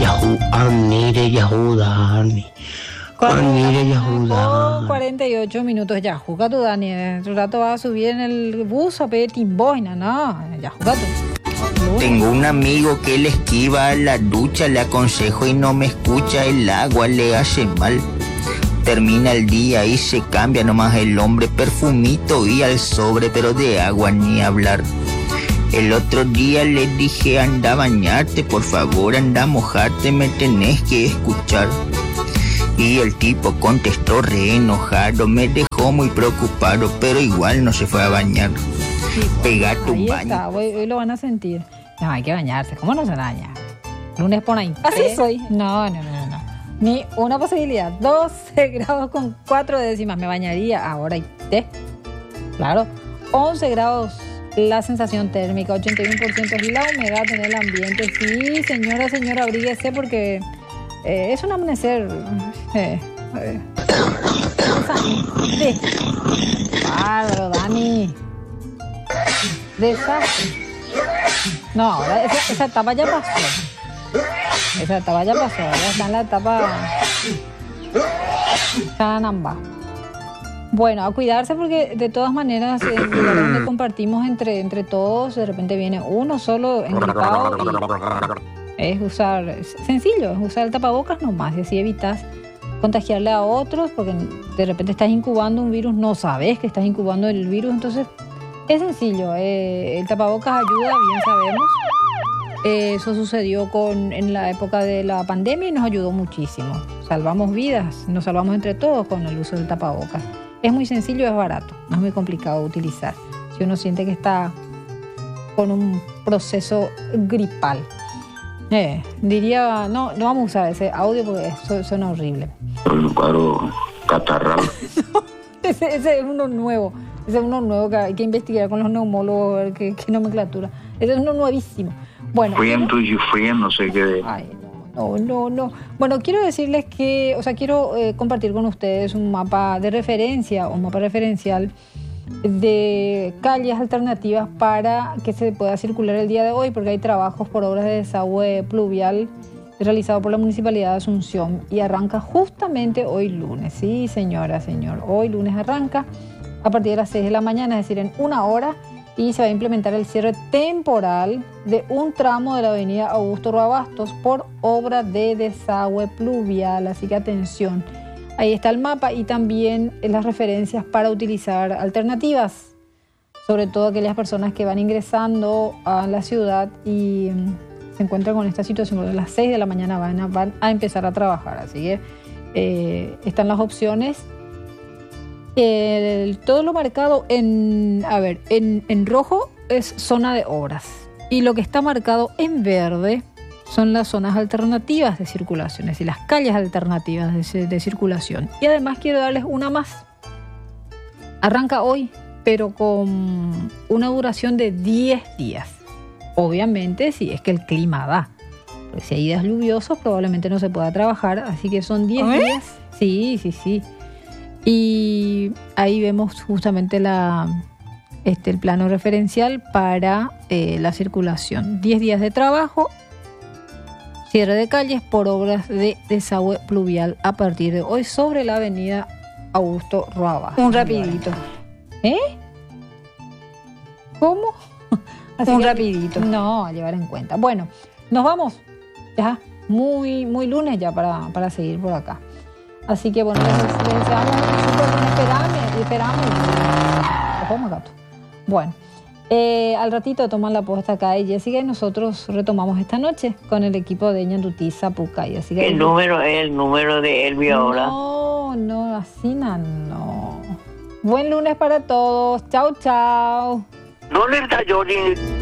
Yahoo, Anire, Yahoo, Dani. Anire, Yahoo, Dani. 48 minutos, Yahoo, Gato, Dani. Un rato va a subir en el bus a pedir timboina, no, Yahoo, Gato. Tengo un amigo que le esquiva a la ducha, le aconsejo y no me escucha, el agua le hace mal. Termina el día y se cambia nomás el hombre, perfumito y al sobre, pero de agua ni hablar. El otro día le dije, anda a bañarte, por favor, anda a mojarte, me tenés que escuchar. Y el tipo contestó re enojado, me dejó muy preocupado, pero igual no se fue a bañar. Pegate un baño. Está, hoy lo van a sentir. No, hay que bañarse, ¿cómo no se baña? Lunes por ahí. Así soy. No. Ni una posibilidad. 12 grados con 4 décimas. Me bañaría ahora y té. Claro. 11 grados la sensación térmica. 81% es la humedad en el ambiente. Sí, señora, abríguese porque es un amanecer. Bárbaro, Dani. Desastre. No, ahora esa etapa ya pasó. Ahora está en la etapa Chanamba. Bueno, a cuidarse porque de todas maneras en el lugar donde compartimos entre todos, de repente viene uno solo engripado y es usar el tapabocas nomás y así evitas contagiarle a otros porque de repente estás incubando un virus, no sabes que estás incubando el virus, entonces es sencillo, el tapabocas ayuda, bien sabemos. Eso sucedió en la época de la pandemia y nos ayudó muchísimo. Salvamos vidas, nos salvamos entre todos con el uso del tapabocas. Es muy sencillo, es barato, no es muy complicado de utilizar. Si uno siente que está con un proceso gripal. Diría, no vamos a usar ese audio porque suena horrible. Un cuadro catarral. Ese es uno nuevo. Ese es uno nuevo que hay que investigar con los neumólogos, a ver qué nomenclatura. Ese es uno nuevísimo. Bueno. No sé qué. Ay, no. Bueno, quiero decirles que, quiero compartir con ustedes un mapa de referencia, un mapa referencial de calles alternativas para que se pueda circular el día de hoy, porque hay trabajos por obras de desagüe pluvial realizado por la Municipalidad de Asunción y arranca justamente hoy lunes. Sí, señor, hoy lunes arranca a partir de las 6 de la mañana, es decir, en una hora, y se va a implementar el cierre temporal de un tramo de la avenida Augusto Roabastos por obra de desagüe pluvial, así que atención. Ahí está el mapa y también las referencias para utilizar alternativas, sobre todo aquellas personas que van ingresando a la ciudad y se encuentran con esta situación, porque a las 6 de la mañana van a empezar a trabajar, así que están las opciones. Todo lo marcado en rojo es zona de obras y lo que está marcado en verde son las zonas alternativas de circulación, es decir, las calles alternativas de circulación. Y además quiero darles una más. Arranca hoy, pero con una duración de 10 días. Obviamente, si es que el clima da. Porque si hay días lluviosos, probablemente no se pueda trabajar, así que son 10 días. Sí. Y ahí vemos justamente el plano referencial para la circulación. 10 días de trabajo, cierre de calles por obras de desagüe pluvial a partir de hoy sobre la avenida Augusto Roabastos. Un rapidito. ¿Cómo? Un rapidito. No, a llevar en cuenta. Bueno, nos vamos ya muy lunes ya para seguir por acá. Así que bueno, les deseamos esperamos. Ojo, gato. Bueno, al ratito toman la posta acá y Jessica y nosotros retomamos esta noche con el equipo de Ñandutí Pucay. Así que el número es el número de Elvia ahora. No, así no. Buen lunes para todos. Chau. No le da yo ni